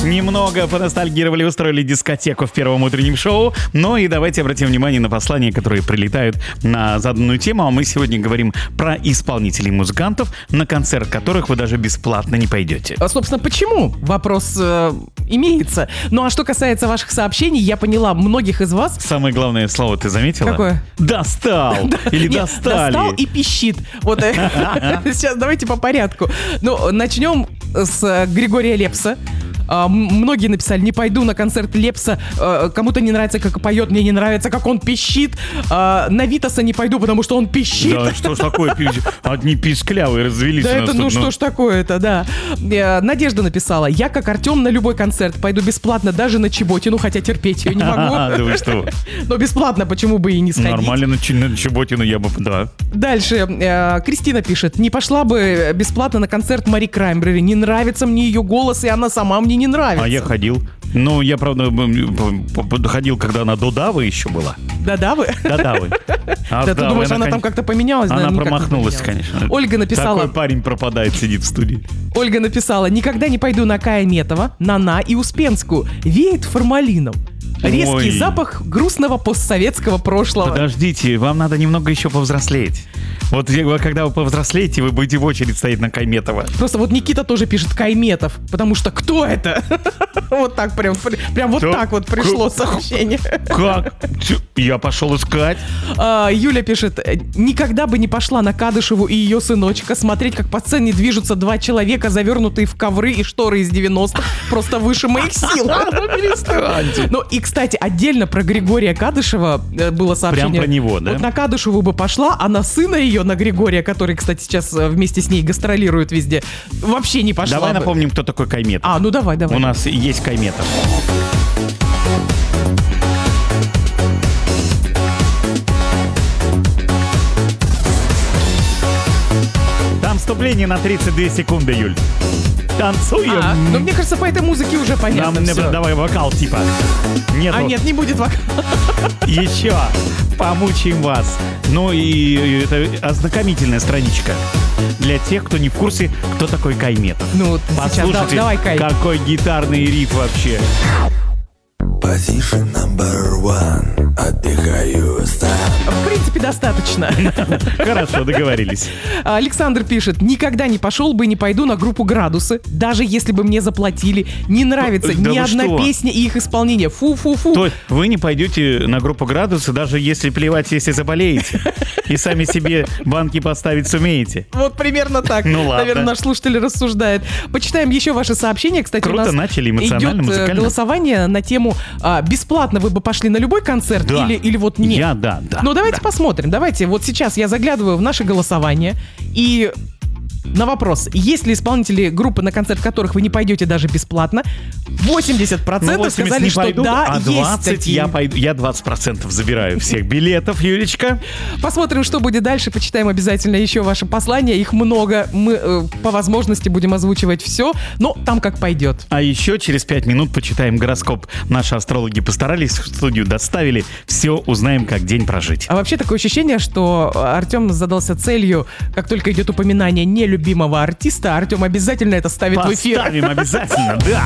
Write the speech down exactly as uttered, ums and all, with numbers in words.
Немного поностальгировали, устроили дискотеку в первом утреннем шоу. Ну и давайте обратим внимание на послания, которые прилетают на заданную тему. А мы сегодня говорим про исполнителей музыкантов, на концерт которых вы даже бесплатно не пойдете. А, собственно, почему? Вопрос э, имеется. Ну а что касается ваших сообщений, я поняла, многих из вас... Самое главное слово ты заметила? Какое? Достал. Или Нет, достали. Достал и пищит. Вот сейчас давайте по порядку. Ну, начнем с Григория Лепса. Uh, многие написали: не пойду на концерт Лепса, uh, кому-то не нравится, как поет, мне не нравится, как он пищит. uh, На Витаса не пойду, потому что он пищит. Да, что ж такое, одни писклявые развелись. Да, это ну что ж такое-то, да. uh, Надежда написала: я, как Артем, на любой концерт пойду бесплатно, даже на Чеботину, хотя терпеть ее не могу. Да вы что? Но бесплатно почему бы и не сходить. Нормально на Чеботину я бы, да. Дальше uh, Кристина пишет: не пошла бы бесплатно на концерт Мари Краймбрери, не нравится мне ее голос, и она сама мне не нравится. А я ходил. Ну, я, правда, ходил, когда она до Давы еще была. До Давы? До Давы. А да, ты думаешь, она, она там как-то поменялась? Она да, промахнулась, конечно. Ольга написала... Такой парень пропадает, сидит в студии. Ольга написала: никогда не пойду на Кая Метова, Нана и Успенскую. Веет формалином. Резкий Ой. запах грустного постсоветского прошлого. Подождите, вам надо немного еще повзрослеть. Вот когда вы повзрослеете, вы будете в очередь стоять на Кайметова. Просто вот Никита тоже пишет Кайметов, потому что кто это? Вот так прям, прям вот так вот пришло сообщение. Как? Я пошел искать. Юля пишет: никогда бы не пошла на Кадышеву и ее сыночка смотреть, как по сцене движутся два человека, завернутые в ковры и шторы из девяностых, просто выше моих сил. Ну и, кстати, отдельно про Григория Кадышева было сообщение. Прям про него, да? Вот на Кадышеву бы пошла, а на сына ее, на Григория, который, кстати, сейчас вместе с ней гастролирует везде, вообще не пошла. Давай бы. напомним, кто такой Кайметов. А, ну давай, давай. У нас есть Кайметов. Там вступление на тридцать две секунды, Юль. Танцуем. А, ну, мне кажется, по этой музыке уже понятно. Нам, всё. давай вокал, типа. Нет, А вот. нет, не будет вокала. Еще помучаем вас. Ну и это ознакомительная страничка для тех, кто не в курсе, кто такой Кайметов. Ну, вот сейчас, да, Послушайте, давай, Кай. какой гитарный риф вообще. Position number one. Отдыхаю сам. В принципе, достаточно. Хорошо, договорились. Александр пишет: никогда не пошел бы и не пойду на группу «Градусы», даже если бы мне заплатили. Не нравится Да ни вы одна что? песня и их исполнение. Фу-фу-фу. То есть вы не пойдете на группу «Градусы», даже если плевать, если заболеете. И сами себе банки поставить сумеете. Вот примерно так. Ну ладно. Наверное, наш слушатель рассуждает. Почитаем еще ваши сообщения. Кстати, Круто у нас начали, эмоционально, идет музыкально. голосование на тему а, бесплатно вы бы пошли на любой концерт Да. или, или вот нет. Я, да, да. Ну, давайте да. посмотрим. Давайте, вот сейчас я заглядываю в наше голосование и на вопрос: есть ли исполнители группы, на концерт которых вы не пойдете даже бесплатно, восемьдесят процентов Ну, восемьдесят сказали, не что пойдут, да, а есть двадцать такие. я пойду. Я двадцать процентов забираю всех билетов, Юлечка. Посмотрим, что будет дальше. Почитаем обязательно еще ваши послания. Их много. Мы э, по возможности будем озвучивать все, но там как пойдет. А еще через пять минут почитаем гороскоп. Наши астрологи постарались, в студию доставили. Все узнаем, как день прожить. А вообще такое ощущение, что Артем задался целью, как только идет упоминание нелюбимого артиста, Артем обязательно это ставит в эфир. Поставим обязательно, да.